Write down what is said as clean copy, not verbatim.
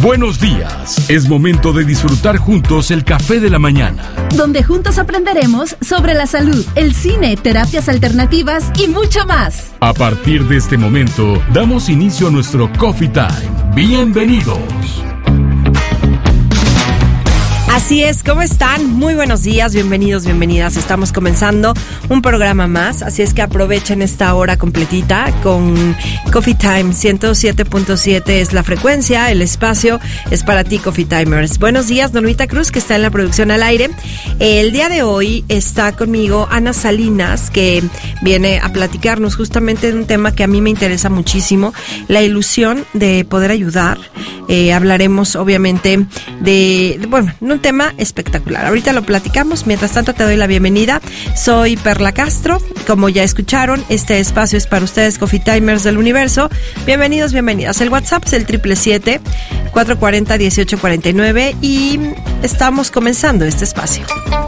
Buenos días. Es momento de disfrutar juntos el café de la mañana, donde juntos aprenderemos sobre la salud, el cine, terapias alternativas y mucho más. A partir de este momento, damos inicio a nuestro Coffee Time. Bienvenidos. Así es, ¿cómo están? Muy buenos días, bienvenidos, bienvenidas. Estamos comenzando un programa más, así es que aprovechen esta hora completita con Coffee Time. 107.7 es la frecuencia, el espacio es para ti, Coffee Timers. Buenos días, Normita Cruz, que está en la producción al aire. El día de hoy está conmigo Ana Salinas, que viene a platicarnos justamente de un tema que a mí me interesa muchísimo, la ilusión de poder ayudar. Hablaremos obviamente de un tema espectacular. Ahorita lo platicamos. Mientras tanto, te doy la bienvenida. Soy Perla Castro. Como ya escucharon, este espacio es para ustedes, Coffee Timers del universo. Bienvenidos, bienvenidas. El WhatsApp es el 777-440-1849 y estamos comenzando este espacio.